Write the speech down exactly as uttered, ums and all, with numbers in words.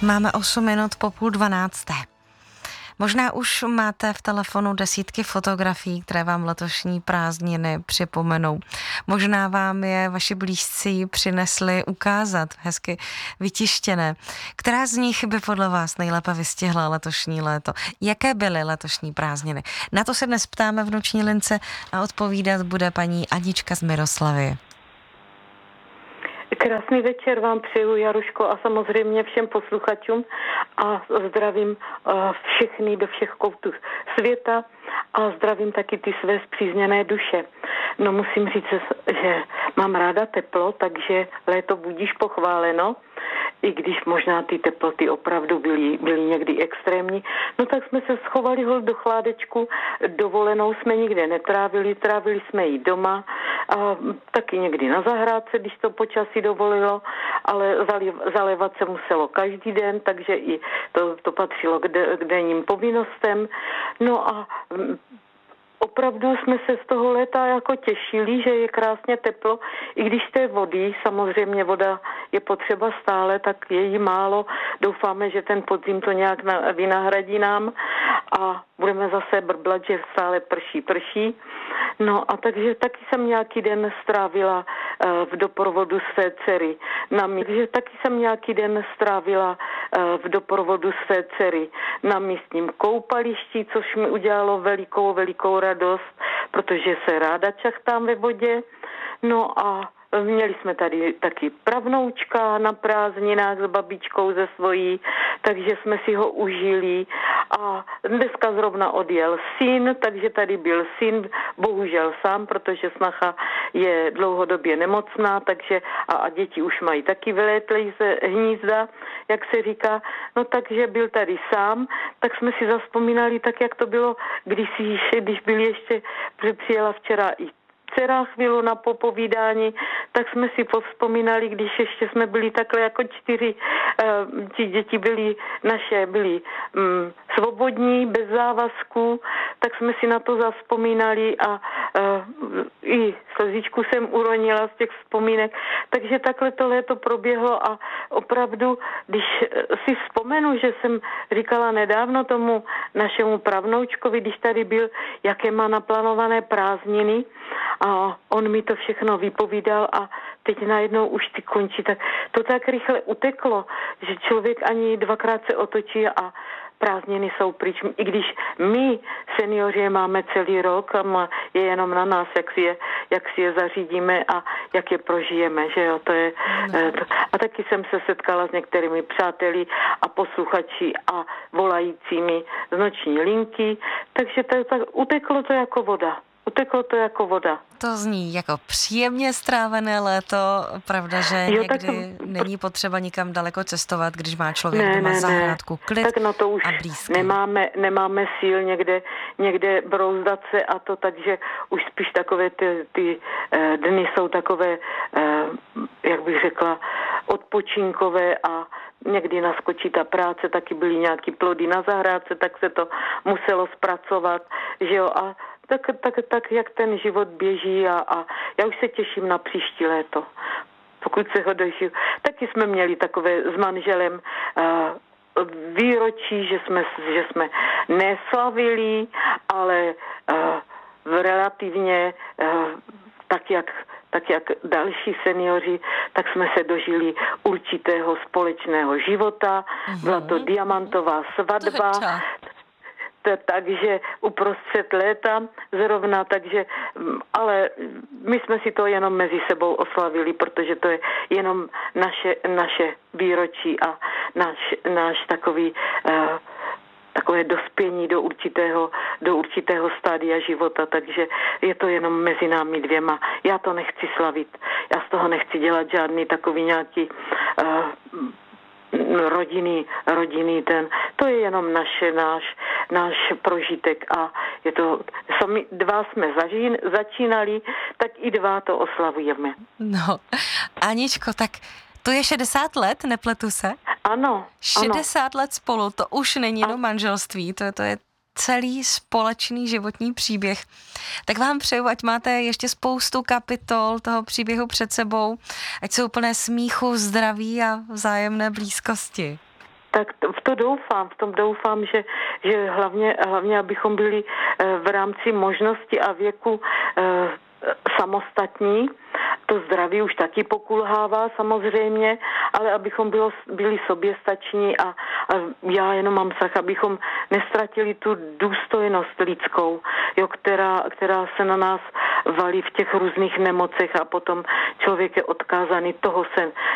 Máme osm minut po půl dvanácté. Možná už máte v telefonu desítky fotografií, které vám letošní prázdniny připomenou. Možná vám je vaši blízcí přinesli ukázat, hezky vytištěné. Která z nich by podle vás nejlépe vystihla letošní léto? Jaké byly letošní prázdniny? Na to se dnes ptáme v noční lince a odpovídat bude paní Anička z Miroslavie. Krásný večer vám přeju, Jaruško, a samozřejmě všem posluchačům a zdravím všechny do všech koutů světa a zdravím taky ty své spřízněné duše. No musím říct, že mám ráda teplo, takže léto budíš pochváleno, i když možná ty teploty opravdu byly, byly někdy extrémní, no tak jsme se schovali hol do chládečku, dovolenou jsme nikde netrávili, trávili jsme ji doma a taky někdy na zahrádce, když to počasí dovolilo, ale zalévat se muselo každý den, takže i to, to patřilo k, de, k denním povinnostem. No a opravdu jsme se z toho léta jako těšili, že je krásně teplo, i když z té vody, samozřejmě voda je potřeba stále, tak je jí málo. Doufáme, že ten podzim to nějak vynahradí nám a budeme zase brblat, že stále prší, prší. No a takže taky jsem nějaký den strávila v doprovodu své dcery na míst, takže taky jsem nějaký den strávila v doprovodu své dcery na místním koupališti, což mi udělalo velikou, velikou radost, protože se ráda čachtám ve vodě. No a měli jsme tady taky pravnoučka na prázdninách s babičkou ze svojí, takže jsme si ho užili a dneska zrovna odjel syn, takže tady byl syn, bohužel sám, protože snacha je dlouhodobě nemocná, takže a, a děti už mají taky vylétlej ze hnízda, jak se říká, no takže byl tady sám, tak jsme si zazpomínali tak, jak to bylo, když, si, když byl ještě, přijela včera i dcera chvíli na popovídání, tak jsme si povzpomínali, když ještě jsme byli takhle jako čtyři, uh, ti děti byly naše, byly um, svobodní, bez závazků, tak jsme si na to zavzpomínali a uh, i slzičku jsem uronila z těch vzpomínek, takže takhle to léto proběhlo a opravdu, když si vzpomenu, že jsem říkala nedávno tomu našemu pravnoučkovi, když tady byl, jaké má naplánované prázdniny, a on mi to všechno vypovídal a teď najednou už ty končí, tak to tak rychle uteklo, že člověk ani dvakrát se otočí a prázdniny jsou pryč. I když my, seniori, je máme celý rok a je jenom na nás, jak si je, jak si je zařídíme a jak je prožijeme, že jo, to je... No. To, a taky jsem se setkala s některými přáteli a posluchači a volajícími z noční linky, takže to, tak uteklo to jako voda. Uteklo to jako voda. To zní jako příjemně strávené léto. Pravda, že jo, někdy tak... není potřeba nikam daleko cestovat, když má člověk ne, doma ne, zahrádku, klid tak no to už a blízko. Nemáme, nemáme síl někde, někde brouzdat se a to, takže už spíš takové ty, ty uh, dny jsou takové, uh, jak bych řekla, odpočinkové a někdy naskočí ta práce, taky byly nějaký plody na zahrádce, tak se to muselo zpracovat, že jo, a Tak, tak, tak, jak ten život běží a, a já už se těším na příští léto, pokud se ho dožiju. Taky jsme měli takové s manželem uh, výročí, že jsme, že jsme neslavili, ale uh, relativně uh, tak, jak tak jak další seniori, tak jsme se dožili určitého společného života. Mm-hmm. Byla to diamantová svatba. Takže uprostřed léta zrovna, takže, ale my jsme si to jenom mezi sebou oslavili, protože to je jenom naše, naše výročí a náš, náš takový, uh, takové dospění do určitého, do určitého stádia života, takže je to jenom mezi námi dvěma. Já to nechci slavit, já z toho nechci dělat žádný takový nějaký uh, rodinný, rodinný ten, to je jenom naše, náš, náš prožitek a je to, sami dva jsme zažín, začínali, tak i dva to oslavujeme. No, Aničko, tak to je šedesát let, nepletu se? Ano. šedesát ano. let spolu, to už není jenom manželství, to, to je celý společný životní příběh. Tak vám přeju, ať máte ještě spoustu kapitol toho příběhu před sebou, ať jsou plné smíchu, zdraví a vzájemné blízkosti. Tak v to doufám, v tom doufám, že, že hlavně, hlavně, abychom byli v rámci možnosti a věku samostatní. To zdraví už taky pokulhává samozřejmě, ale abychom bylo, byli soběstační a, a já jenom mám strach, abychom nestratili tu důstojnost lidskou, jo, která, která se na nás valí v těch různých nemocech a potom člověk je odkázaný, toho se